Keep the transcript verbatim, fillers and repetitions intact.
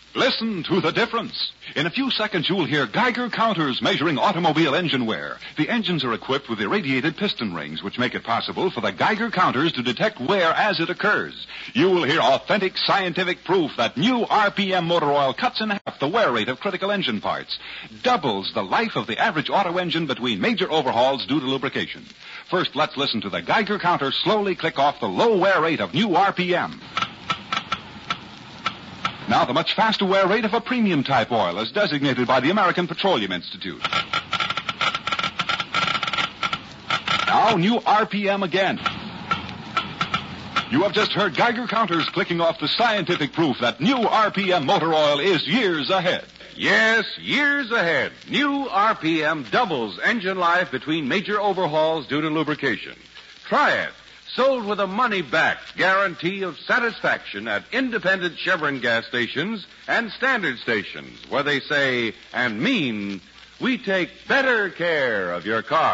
Listen to the difference. In a few seconds, you'll hear Geiger counters measuring automobile engine wear. The engines are equipped with irradiated piston rings, which make it possible for the Geiger counters to detect wear as it occurs. You will hear authentic scientific proof that new R P M motor oil cuts in half the wear rate of critical engine parts, doubles the life of the average auto engine between major overhauls due to lubrication. First, let's listen to the Geiger counter slowly click off the low wear rate of new R P M. Now the much faster wear rate of a premium type oil as designated by the American Petroleum Institute. Now new R P M again. You have just heard Geiger counters clicking off the scientific proof that new R P M motor oil is years ahead. Yes, years ahead. New R P M doubles engine life between major overhauls due to lubrication. Try it. Sold with a money-back guarantee of satisfaction at independent Chevron gas stations and standard stations, where they say and mean, we take better care of your car.